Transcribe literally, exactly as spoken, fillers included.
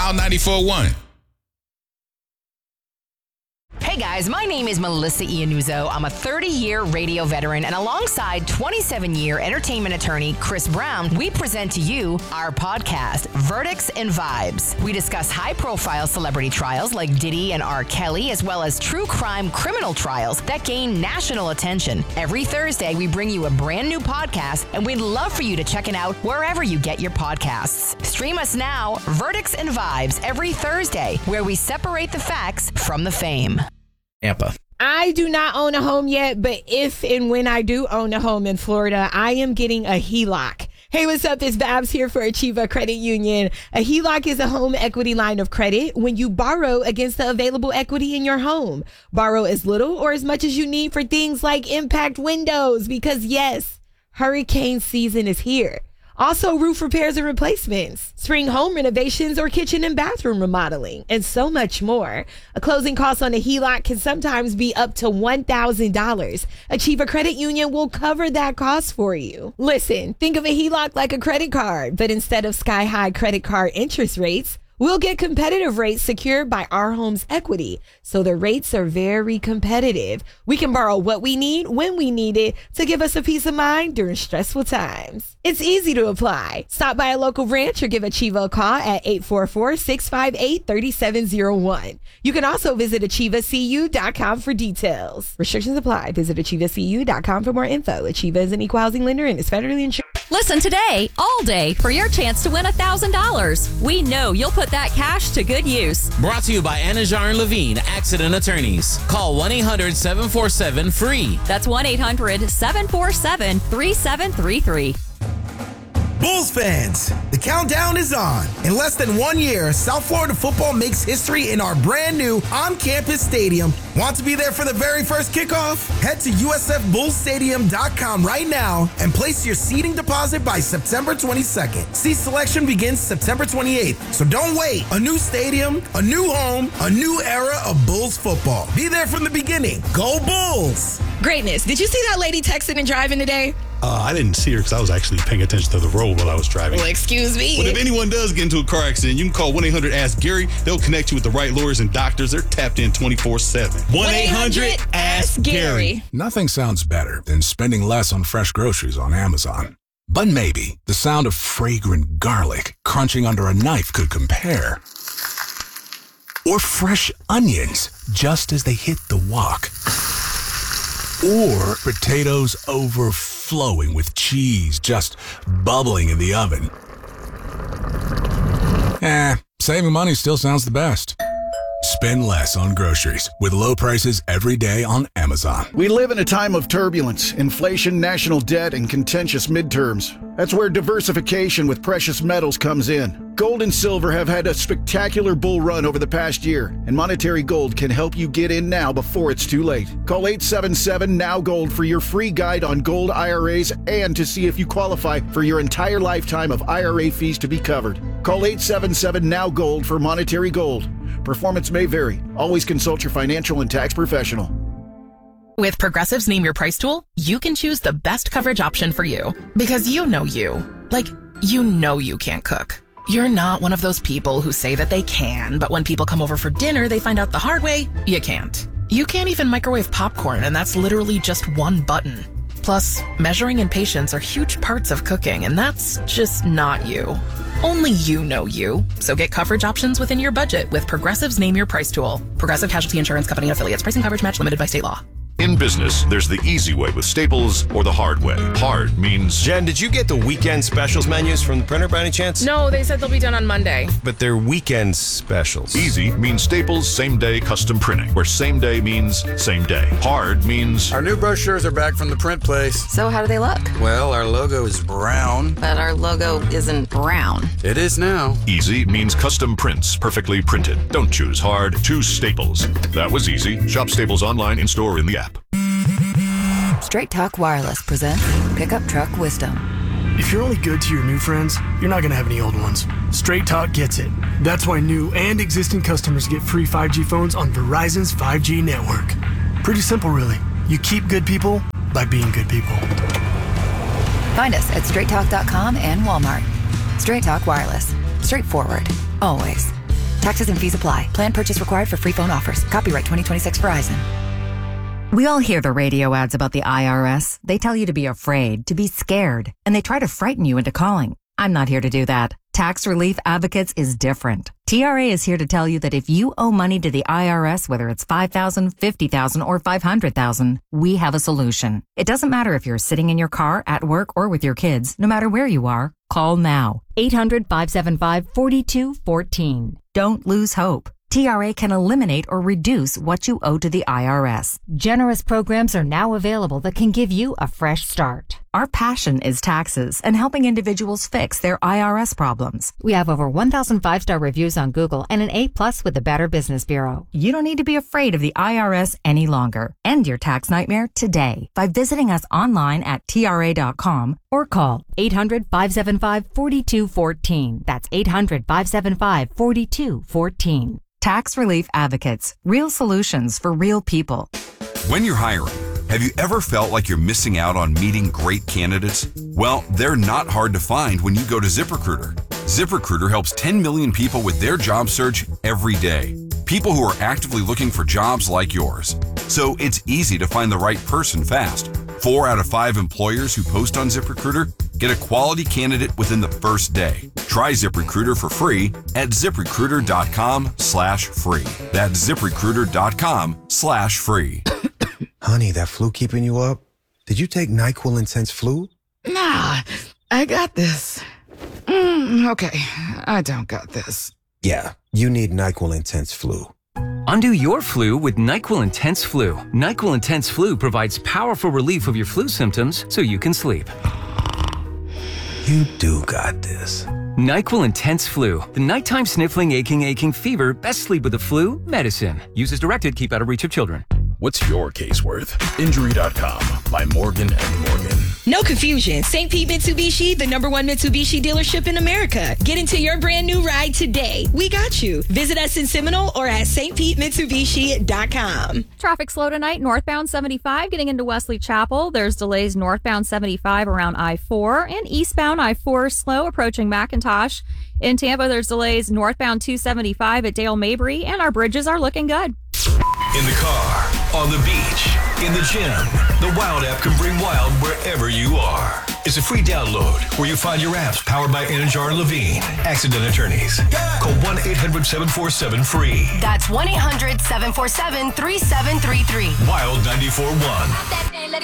Wild ninety-four point one. Hey guys, my name is Melissa Iannuzzo. I'm a thirty-year radio veteran, and alongside twenty-seven-year entertainment attorney Chris Brown, we present to you our podcast, Verdicts and Vibes. We discuss high-profile celebrity trials like Diddy and R. Kelly, as well as true crime criminal trials that gain national attention. Every Thursday, we bring you a brand new podcast, and we'd love for you to check it out wherever you get your podcasts. Stream us now, Verdicts and Vibes, every Thursday, where we separate the facts from the fame. Tampa. I do not own a home yet, but if and when I do own a home in Florida, I am getting a H E L O C. Hey, what's up? It's Babs here for Achieva Credit Union. A H E L O C is a home equity line of credit when you borrow against the available equity in your home. Borrow as little or as much as you need for things like impact windows, because yes, hurricane season is here. Also, roof repairs and replacements, spring home renovations or kitchen and bathroom remodeling, and so much more. A closing cost on a H E L O C can sometimes be up to one thousand dollars. Achieva Credit Union will cover that cost for you. Listen, think of a H E L O C like a credit card, but instead of sky-high credit card interest rates, we'll get competitive rates secured by our home's equity. So the rates are very competitive. We can borrow what we need when we need it to give us a peace of mind during stressful times. It's easy to apply. Stop by a local branch or give Achieva a call at eight four four, six five eight, three seven zero one. You can also visit achieva c u dot com for details. Restrictions apply. Visit achieva c u dot com for more info. Achieva is an equal housing lender and is federally insured. Listen today, all day, for your chance to win one thousand dollars. We know you'll put that cash to good use. Brought to you by Anajar and Levine, Accident Attorneys. Call one eight hundred seven four seven free. That's one eight hundred seven four seven three seven three three. Bulls fans, the countdown is on. In less than one year, South Florida football makes history in our brand new on-campus stadium. Want to be there for the very first kickoff? Head to U S F bulls stadium dot com right now and place your seating deposit by September twenty-second. Seat selection begins September twenty-eighth, so don't wait. A new stadium, a new home, a new era of Bulls football. Be there from the beginning. Go Bulls! Greatness. Did you see that lady texting and driving today? Uh, I didn't see her because I was actually paying attention to the road while I was driving. Well, excuse me. But if anyone does get into a car accident, you can call one eight hundred ask Gary. They'll connect you with the right lawyers and doctors. They're tapped in twenty-four seven. one eight hundred ask Gary. Nothing sounds better than spending less on fresh groceries on Amazon. But maybe the sound of fragrant garlic crunching under a knife could compare. Or fresh onions just as they hit the wok. Or potatoes overflowing with cheese just bubbling in the oven. Eh, saving money still sounds the best. Spend less on groceries with low prices every day on Amazon. We live in a time of turbulence, inflation, national debt, and contentious midterms. That's where diversification with precious metals comes in. Gold and silver have had a spectacular bull run over the past year, and Monetary Gold can help you get in now before it's too late. Call eight seven seven, N O W Gold for your free guide on gold I R As and to see if you qualify for your entire lifetime of I R A fees to be covered. Call eight seven seven, N O W Gold for Monetary Gold. Performance may vary. Always consult your financial and tax professional. With Progressive's Name Your Price tool, you can choose the best coverage option for you. Because you know you. Like, you know you can't cook. You're not one of those people who say that they can, but when people come over for dinner, they find out the hard way, you can't. You can't even microwave popcorn, and that's literally just one button. Plus, measuring and patience are huge parts of cooking, and that's just not you. Only you know you. So get coverage options within your budget with Progressive's Name Your Price tool. Progressive Casualty Insurance Company and Affiliates. Pricing coverage match limited by state law. In business, there's the easy way with Staples or the hard way. Hard means... Jen, did you get the weekend specials menus from the printer by any chance? No, they said they'll be done on Monday. But they're weekend specials. Easy means Staples same-day custom printing, where same day means same day. Hard means... Our new brochures are back from the print place. So how do they look? Well, our logo is brown. But our logo isn't brown. It is now. Easy means custom prints, perfectly printed. Don't choose hard, choose Staples. That was easy. Shop Staples online, in-store, in the app. Straight Talk Wireless presents Pickup Truck Wisdom. If you're only good to your new friends, you're not going to have any old ones. Straight Talk gets it. That's why new and existing customers get free five G phones on Verizon's five G network. Pretty simple, really. You keep good people by being good people. Find us at straight talk dot com and Walmart. Straight Talk Wireless. Straightforward. Always. Taxes and fees apply. Plan purchase required for free phone offers. Copyright twenty twenty-six Verizon. We all hear the radio ads about the I R S. They tell you to be afraid, to be scared, and they try to frighten you into calling. I'm not here to do that. Tax Relief Advocates is different. T R A is here to tell you that if you owe money to the I R S, whether it's five thousand dollars, fifty thousand dollars, or five hundred thousand dollars, we have a solution. It doesn't matter if you're sitting in your car, at work, or with your kids. No matter where you are, call now. eight hundred, five seven five, four two one four. Don't lose hope. T R A can eliminate or reduce what you owe to the I R S. Generous programs are now available that can give you a fresh start. Our passion is taxes and helping individuals fix their I R S problems. We have over one thousand five-star reviews on Google and an A plus with the Better Business Bureau. You don't need to be afraid of the I R S any longer. End your tax nightmare today by visiting us online at T R A dot com or call eight hundred, five seven five, four two one four. That's eight hundred, five seven five, four two one four. Tax Relief Advocates. Real solutions for real people. When you're hiring, have you ever felt like you're missing out on meeting great candidates? Well, they're not hard to find when you go to ZipRecruiter. ZipRecruiter helps ten million people with their job search every day. People who are actively looking for jobs like yours. So it's easy to find the right person fast. Four out of five employers who post on ZipRecruiter get a quality candidate within the first day. Try ZipRecruiter for free at ZipRecruiter.com slash free. That's ZipRecruiter.com slash free. Honey, that flu keeping you up? Did you take NyQuil Intense Flu? Nah, I got this. Mm, okay, I don't got this. Yeah, you need NyQuil Intense Flu. Undo your flu with NyQuil Intense Flu. NyQuil Intense Flu provides powerful relief of your flu symptoms so you can sleep. You do got this. NyQuil Intense Flu. The nighttime sniffling, aching, aching fever. Best sleep with the flu medicine. Use as directed. Keep out of reach of children. What's your case worth? Injury dot com by Morgan and Morgan. No confusion. Saint Pete Mitsubishi, the number one Mitsubishi dealership in America. Get into your brand new ride today. We got you. Visit us in Seminole or at S T Pete Mitsubishi dot com. Traffic slow tonight, northbound seventy-five getting into Wesley Chapel. There's delays northbound seventy-five around I four and eastbound I four slow approaching McIntosh. In Tampa, there's delays northbound two seventy-five at Dale Mabry, and our bridges are looking good. In the car, on the beach, in the gym, the Wild app can bring wild wherever you are. It's a free download where you find your apps powered by Anajar and Levine, accident attorneys. Call one eight hundred seven four seven free. That's one eight hundred seven four seven three seven three three. Wild ninety-four point one.